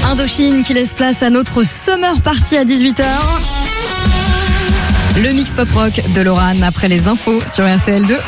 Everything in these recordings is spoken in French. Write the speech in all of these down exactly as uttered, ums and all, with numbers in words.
Indochine qui laisse place à notre Summer Party à dix-huit heures. Le mix pop rock de Loran après les infos sur R T L deux.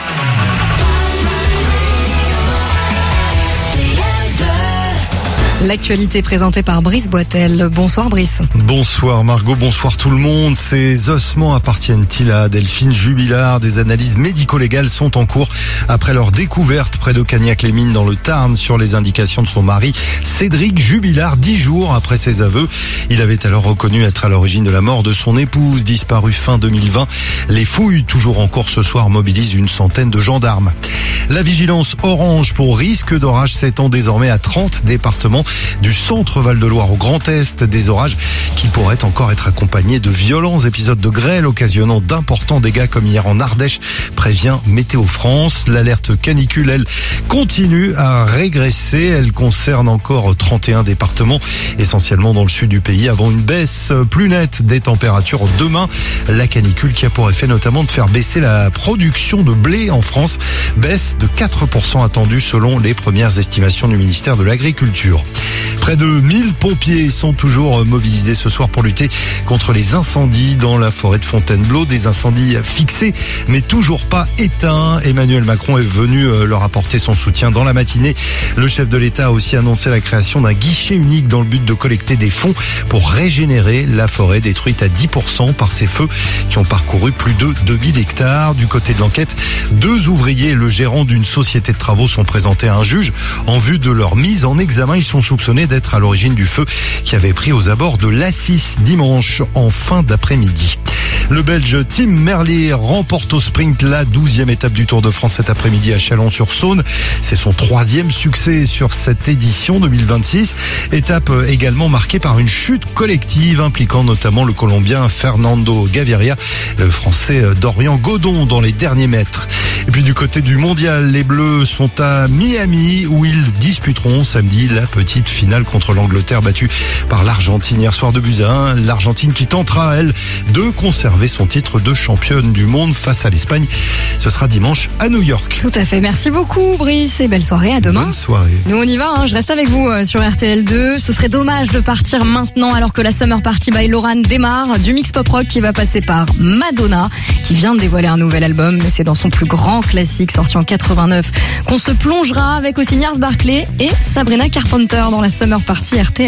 L'actualité présentée par Brice Boitel. Bonsoir Brice. Bonsoir Margot, bonsoir tout le monde. Ces ossements appartiennent-ils à Delphine Jubilard? Des analyses médico-légales sont en cours après leur découverte près de Cagnac-les-Mines dans le Tarn sur les indications de son mari Cédric Jubilard. Dix jours après ses aveux, il avait alors reconnu être à l'origine de la mort de son épouse, disparue fin deux mille vingt. Les fouilles, toujours en cours ce soir, mobilisent une centaine de gendarmes. La vigilance orange pour risque d'orage s'étend désormais à trente départements du centre Val-de-Loire au Grand Est. Des orages qui pourraient encore être accompagnés de violents épisodes de grêle occasionnant d'importants dégâts comme hier en Ardèche, prévient Météo France. L'alerte canicule, elle, continue à régresser. Elle concerne encore trente et un départements, essentiellement dans le sud du pays, avant une baisse plus nette des températures demain. La canicule qui a pour effet notamment de faire baisser la production de blé en France. Baisse de quatre pour cent attendue selon les premières estimations du ministère de l'Agriculture. Près de mille pompiers sont toujours mobilisés ce soir pour lutter contre les incendies dans la forêt de Fontainebleau. Des incendies fixés mais toujours pas éteints. Emmanuel Macron est venu leur apporter son soutien dans la matinée. Le chef de l'État a aussi annoncé la création d'un guichet unique dans le but de collecter des fonds pour régénérer la forêt détruite à dix pour cent par ces feux qui ont parcouru plus de deux mille hectares. Du côté de l'enquête, deux ouvriers et le gérant d'une société de travaux sont présentés à un juge en vue de leur mise en examen. Ils sont soupçonnés d'être à l'origine du feu qui avait pris aux abords de l'A six dimanche en fin d'après-midi. Le Belge Tim Merlier remporte au sprint la douzième étape du Tour de France cet après-midi à Chalon-sur-Saône. C'est son troisième succès sur cette édition deux mille vingt-six. Étape également marquée par une chute collective impliquant notamment le Colombien Fernando Gaviria, le Français Dorian Godon dans les derniers mètres. Et puis du côté du mondial, les Bleus sont à Miami où ils disputeront samedi la petite finale contre l'Angleterre battue par l'Argentine hier soir de buts à un. L'Argentine qui tentera, elle, de conserver son titre de championne du monde face à l'Espagne. Ce sera dimanche à New York. Tout à fait. Merci beaucoup Brice et belle soirée. À demain. Bonne soirée. Nous on y va, hein. Je reste avec vous sur R T L deux. Ce serait dommage de partir maintenant alors que la Summer Party by Loran démarre. Du mix pop rock qui va passer par Madonna qui vient de dévoiler un nouvel album, mais c'est dans son plus grand classique sorti en quatre-vingt-neuf qu'on se plongera avec aussi Gnars Barclay et Sabrina Carpenter dans la Summer Party R T L.